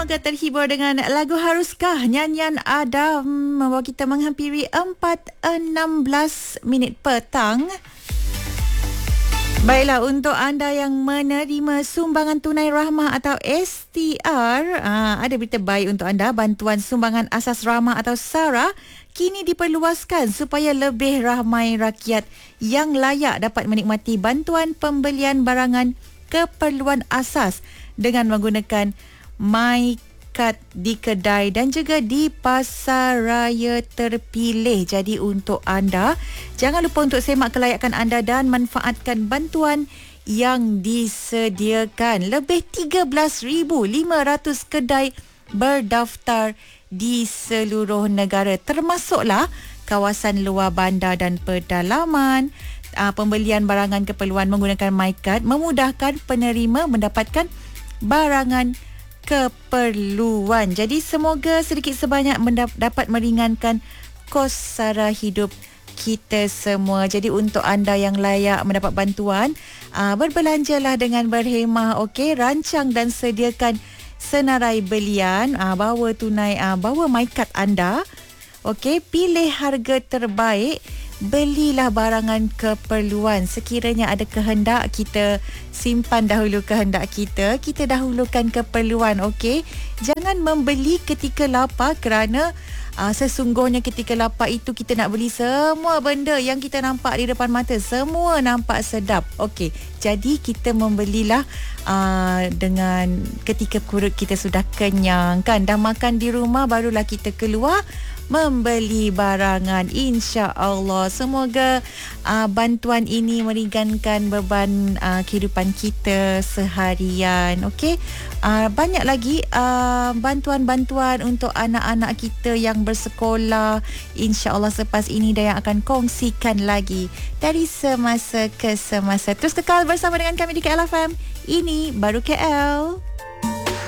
Semoga terhibur dengan lagu Haruskah, nyanyian Adam membawa kita menghampiri 4:16 petang. Baiklah, untuk anda yang menerima sumbangan tunai rahmah atau STR, ada berita baik untuk anda. Bantuan sumbangan asas rahmah atau SARA kini diperluaskan supaya lebih ramai rakyat yang layak dapat menikmati bantuan pembelian barangan keperluan asas dengan menggunakan MyKad di kedai dan juga di pasar raya terpilih. Jadi untuk anda, jangan lupa untuk semak kelayakan anda dan manfaatkan bantuan yang disediakan. Lebih 13,500 kedai berdaftar di seluruh negara, termasuklah kawasan luar bandar dan pedalaman. Pembelian barangan keperluan menggunakan MyKad memudahkan penerima mendapatkan barangan keperluan. Jadi semoga sedikit sebanyak dapat meringankan kos sara hidup kita semua. Jadi untuk anda yang layak mendapat bantuan, berbelanjalah dengan berhemah, okey. Rancang dan sediakan senarai belian, bawa tunai, bawa MyKad anda, okey. Pilih harga terbaik, belilah barangan keperluan. Sekiranya ada kehendak, kita simpan dahulu kehendak kita dahulukan keperluan, okey. Jangan membeli ketika lapar, kerana sesungguhnya ketika lapar itu kita nak beli semua benda yang kita nampak di depan mata, semua nampak sedap, okey. Jadi kita membelilah dengan ketika perut kita sudah kenyang, kan, dah makan di rumah, barulah kita keluar membeli barangan. InsyaAllah semoga bantuan ini meringankan beban kehidupan kita seharian, okey. Banyak lagi bantuan-bantuan untuk anak-anak kita yang bersekolah. InsyaAllah selepas ini Dayang akan kongsikan lagi dari semasa ke semasa. Terus kekal bersama dengan kami di KL FM. Ini Baru KL.